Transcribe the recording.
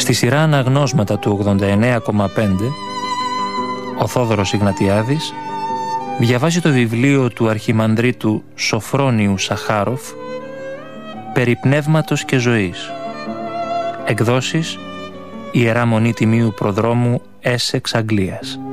Στη σειρά αναγνώσματα του 89,5, ο Θόδωρος Ιγνατιάδης διαβάζει το βιβλίο του αρχιμανδρίτου Σοφρόνιου Σαχάροφ «Περί πνεύματος και ζωής». Εκδόσεις Ιερά Μονή Τιμίου Προδρόμου Έσεξ, Αγγλίας.